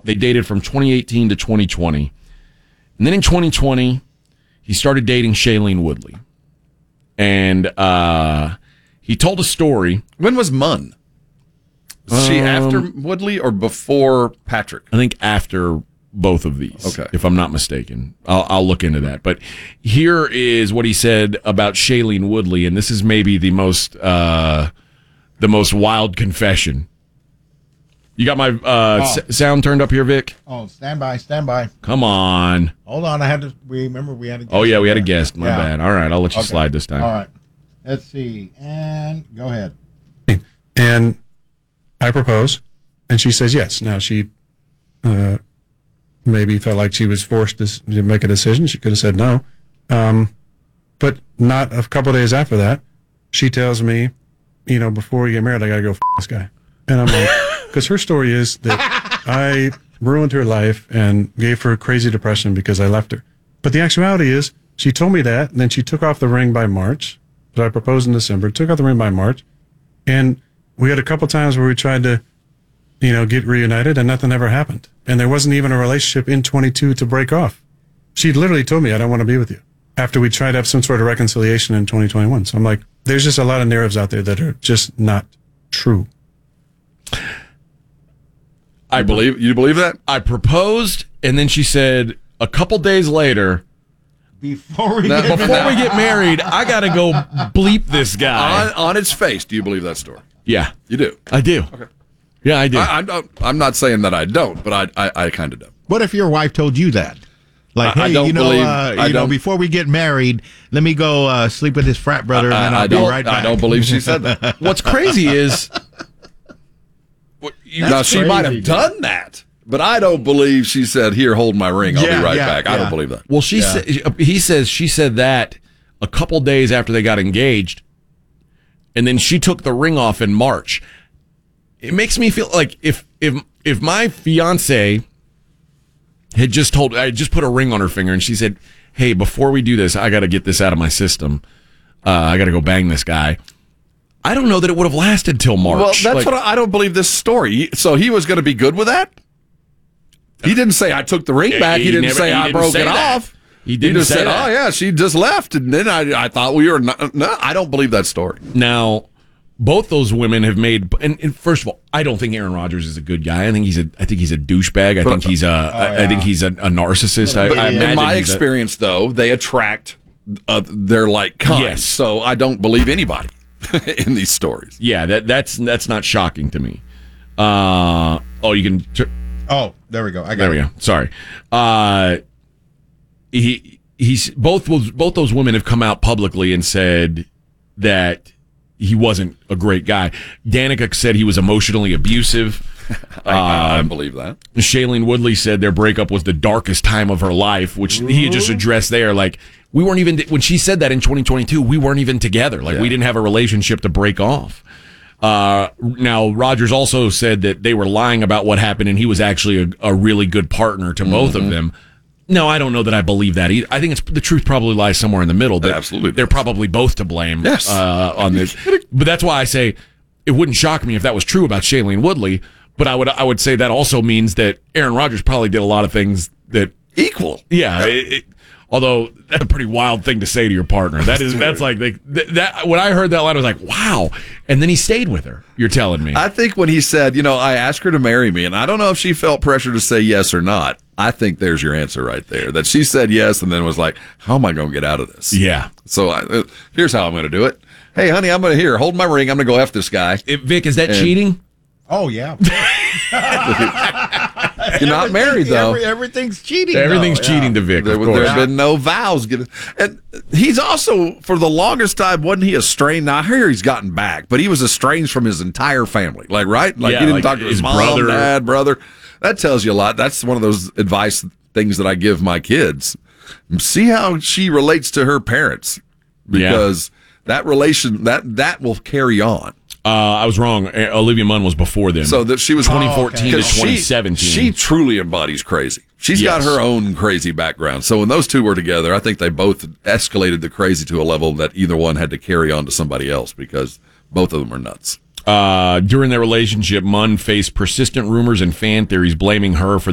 They dated from 2018 to 2020. And then in 2020, he started dating Shailene Woodley. And he told a story. When was Munn? Was she after Woodley or before Patrick? I think after both of these, okay, if I'm not mistaken. I'll look into that. But here is what he said about Shailene Woodley, and this is maybe the most wild confession. You got my sound turned up here, Vic? Oh, stand by. Come on. Hold on, remember we had a guest. Oh, yeah, we had a guest. My bad. All right, I'll let you slide this time. All right. Let's see. And go ahead. And I propose, and she says yes. Now, she maybe felt like she was forced to make a decision. She could have said no. But not a couple of days after that, she tells me, before we get married, I got to go this guy. And I'm like, because her story is that I ruined her life and gave her crazy depression because I left her. But the actuality is, she told me that, and then she took off the ring by March. But I proposed in December, took off the ring by March, and we had a couple times where we tried to, get reunited, and nothing ever happened. And there wasn't even a relationship in 22 to break off. She literally told me, I don't want to be with you, after we tried to have some sort of reconciliation in 2021. So I'm like, there's just a lot of narratives out there that are just not true. You believe that? I proposed, and then she said a couple days later, Before we get married, I got to go bleep this guy. On its face, do you believe that story? Yeah. You do? I do. Okay. Yeah, I do. I'm not saying that I don't, but I kind of do. What if your wife told you that? Like, I hey, don't before we get married, let me go sleep with his frat brother, and then I'll be right back. I don't believe she said that. What's crazy is... Now, she might have done that, but I don't believe she said, here, hold my ring, I'll be right back. I don't believe that. Well, she said that a couple days after they got engaged, and then she took the ring off in March. It makes me feel like if my fiance had just put a ring on her finger and she said, hey, before we do this, I got to get this out of my system. I got to go bang this guy. I don't know that it would have lasted till March. Well, that's what I don't believe this story. So he was going to be good with that? He didn't say I took the ring back. He didn't say I broke it off. He just said, oh, yeah, she just left. And then I thought we were not. No, I don't believe that story. Now, both those women have made, and first of all, I don't think Aaron Rodgers is a good guy. I think he's a douchebag. I think he's a narcissist. In my experience, though, they attract their like kind. Yes. So I don't believe anybody in these stories. Yeah, that's not shocking to me. You can. Oh, there we go. There we go. Sorry. He's both those women have come out publicly and said that he wasn't a great guy. Danica said he was emotionally abusive. I believe that. Shailene Woodley said their breakup was the darkest time of her life, which he had just addressed there. Like, we weren't even, when she said that in 2022, we weren't even together. Like, we didn't have a relationship to break off. Now, Rodgers also said that they were lying about what happened, and he was actually a really good partner to both of them. No, I don't know that I believe that either. I think the truth probably lies somewhere in the middle. That absolutely, they're probably both to blame on this. But that's why I say it wouldn't shock me if that was true about Shailene Woodley. But I would say that also means that Aaron Rodgers probably did a lot of things that equal. Yeah. Although that's a pretty wild thing to say to your partner. That's like that. When I heard that line, I was like, wow. And then he stayed with her. You're telling me? I think when he said, I asked her to marry me, and I don't know if she felt pressure to say yes or not. I think there's your answer right there. That she said yes, and then was like, how am I going to get out of this? Yeah. So here's how I'm going to do it. Hey, honey, I'm going to hold my ring. I'm going to go F this guy. Vic, is that cheating? Oh, yeah. You're not married, though. Everything's cheating. Everything's cheating to Vic. There's been no vows. And he's also, for the longest time, wasn't he estranged? Now, I hear he's gotten back, but he was estranged from his entire family. Like, right? Like, he didn't talk to his mom, dad, brother. That tells you a lot. That's one of those advice things that I give my kids. See how she relates to her parents, because that relation, that will carry on. I was wrong. Olivia Munn was before them. So that she was 2014 to 2017. She truly embodies crazy. She's got her own crazy background. So when those two were together, I think they both escalated the crazy to a level that either one had to carry on to somebody else, because both of them are nuts. During their relationship, Munn faced persistent rumors and fan theories blaming her for